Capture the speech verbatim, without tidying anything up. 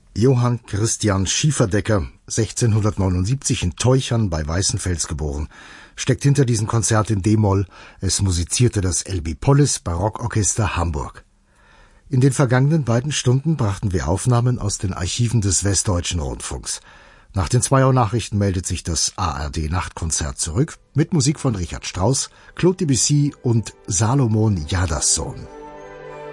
Johann Christian Schieferdecker, sechzehnhundertneunundsiebzig in Teuchern bei Weißenfels geboren, steckt hinter diesem Konzert in D-Moll. Es musizierte das Elbi-Pollis Barockorchester Hamburg. In den vergangenen beiden Stunden brachten wir Aufnahmen aus den Archiven des Westdeutschen Rundfunks. Nach den zwei Uhr Nachrichten meldet sich das A R D-Nachtkonzert zurück mit Musik von Richard Strauss, Claude Debussy und Salomon Jadassohn.